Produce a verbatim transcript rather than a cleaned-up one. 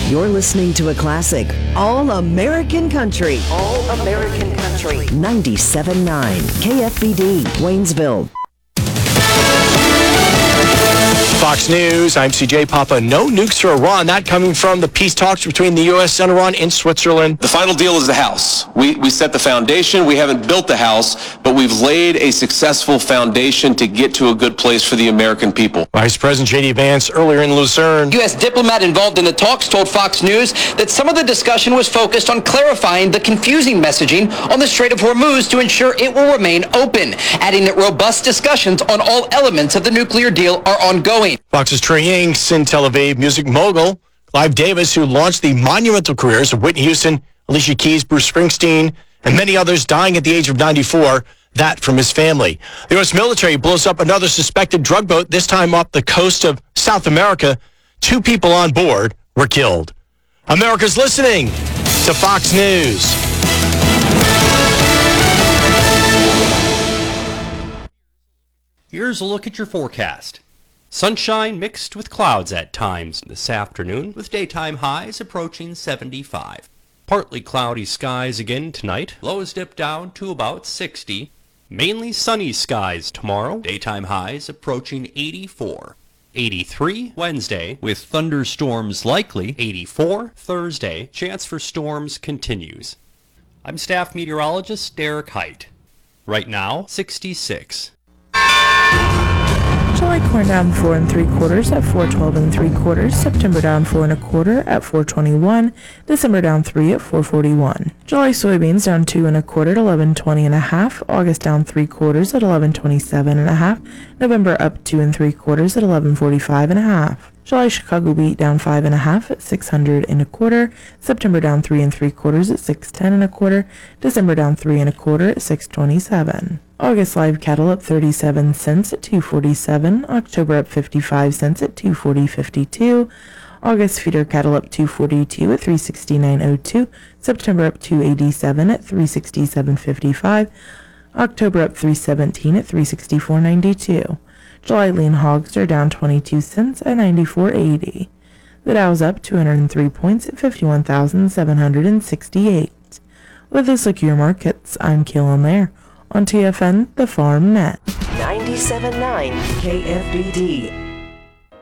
You're listening to a classic, All American Country. All American Country. ninety-seven point nine K F B D, Waynesville. Fox News, I'm C J Papa. No nukes for Iran. That coming from the peace talks between the U S and Iran in Switzerland. The final deal is the house. We we set the foundation. We haven't built the house, but we've laid a successful foundation to get to a good place for the American people. Vice President J D Vance earlier in Lucerne. U S diplomat involved in the talks told Fox News that some of the discussion was focused on clarifying the confusing messaging on the Strait of Hormuz to ensure it will remain open, adding that robust discussions on all elements of the nuclear deal are ongoing. Fox's Trey Yanks in Tel Aviv. Music mogul Clive Davis, who launched the monumental careers of Whitney Houston, Alicia Keys, Bruce Springsteen, and many others, dying at the age of ninety-four. That from his family. The U S military blows up another suspected drug boat, this time off the coast of South America. Two people on board were killed. America's listening to Fox News. Here's a look at your forecast. Sunshine mixed with clouds at times this afternoon, with daytime highs approaching seventy-five. Partly cloudy skies again tonight. Lows dip down to about sixty. Mainly sunny skies tomorrow. Daytime highs approaching eighty-four. eighty-three Wednesday, with thunderstorms likely. eighty-four Thursday. Chance for storms continues. I'm staff meteorologist Derek Height. Right now, sixty-six. July corn down four and three quarters at four twelve and three quarters. September down four and a quarter at four twenty-one. December down three at four forty-one. July soybeans down two and a quarter at eleven twenty and a half. August down three quarters at eleven twenty-seven and a half. November up two and three quarters at eleven forty-five and a half. July Chicago wheat down five and a half at six hundred and a quarter. September down three and three quarters at six ten and a quarter. December down three and a quarter at six twenty-seven. August live cattle up thirty-seven cents at two forty-seven. October up fifty-five cents at two forty fifty-two. August feeder cattle up two forty-two at three sixty-nine oh two. September up two eighty-seven at three sixty-seven fifty-five. October up three seventeen at three sixty-four ninety-two. July lean hogs are down twenty-two cents at ninety-four eighty. The Dow's up two hundred three points at fifty-one thousand seven hundred sixty-eight. With this look at your markets, I'm Keelan Lair on T F N, the Farm Net. ninety-seven point nine K F B D.